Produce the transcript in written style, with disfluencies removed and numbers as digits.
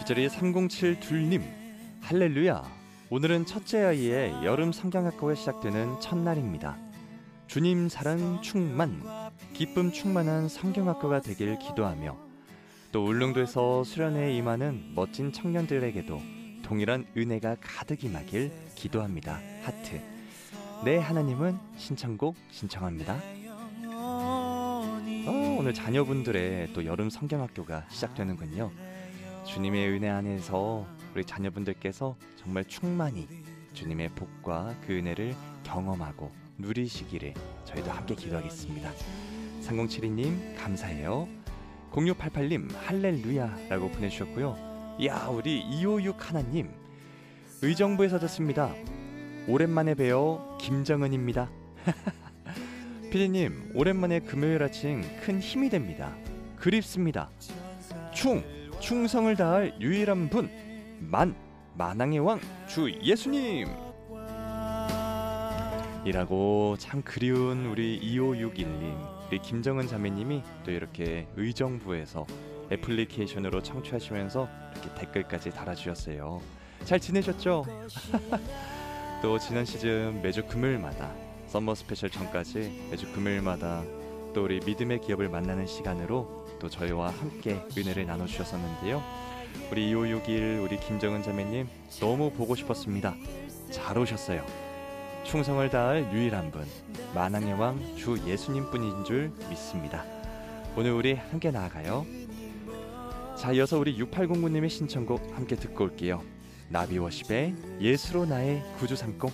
기절이 3072님, 할렐루야. 오늘은 첫째 아이의 여름 성경학교가 시작되는 첫날입니다. 주님 사랑 충만, 기쁨 충만한 성경학교가 되길 기도하며 또 울릉도에서 수련회에 임하는 멋진 청년들에게도 동일한 은혜가 가득 임하길 기도합니다. 하트. 네, 하나님은 신청곡 신청합니다. 오늘 자녀분들의 또 여름 성경학교가 시작되는군요. 주님의 은혜 안에서 우리 자녀분들께서 정말 충만히 주님의 복과 그 은혜를 경험하고 누리시기를 저희도 함께 기도하겠습니다. 3072님 감사해요. 0688님 할렐루야 라고 보내주셨고요. 이야, 우리 256 하나님, 의정부에서 듣습니다. 오랜만에 뵈어 김정은입니다. 피디님, 오랜만에 금요일 아침 큰 힘이 됩니다. 그립습니다. 충성을 다할 유일한 분, 만왕의 왕 주 예수님 이라고 참 그리운 우리 2561님, 우리 김정은 자매님이 또 이렇게 의정부에서 애플리케이션으로 청취하시면서 이렇게 댓글까지 달아주셨어요. 잘 지내셨죠? 또 지난 시즌 매주 금요일마다 썸머 스페셜 전까지 매주 금요일마다 또 우리 믿음의 기업을 만나는 시간으로 또 저희와 함께 은혜를 나눠주셨었는데요. 우리 2561 우리 김정은 자매님 너무 보고 싶었습니다. 잘 오셨어요. 충성을 다할 유일한 분, 만왕의 왕 주 예수님 뿐인 줄 믿습니다. 오늘 우리 함께 나아가요. 자, 이어서 우리 6809님의 신청곡 함께 듣고 올게요. 나비워십의 예수로 나의 구주 삼고.